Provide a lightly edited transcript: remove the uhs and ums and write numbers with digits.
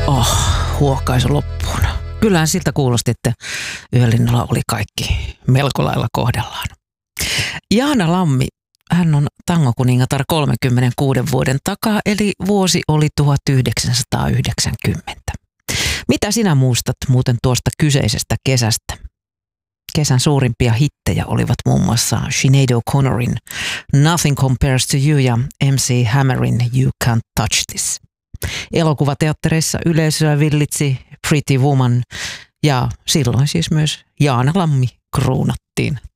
Huokaisu loppuun. Kyllähän siltä kuulosti, että Yölinnalla oli kaikki melko lailla kohdallaan. Jaana Lammi, hän on tangokuningatar 36 vuoden takaa, eli vuosi oli 1990. Mitä sinä muistat muuten tuosta kyseisestä kesästä? Kesän suurimpia hittejä olivat muun muassa Sinead O'Connorin Nothing Compares to You ja MC Hammerin You Can't Touch This. Elokuvateattereissa yleisöä villitsi Pretty Woman ja silloin siis myös Jaana Lammi kruunattiin